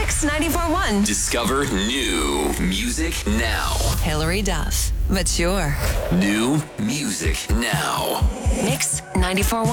Mix 94.1. Discover new music now. Hilary Duff. Mature. New music now. Mix 94.1.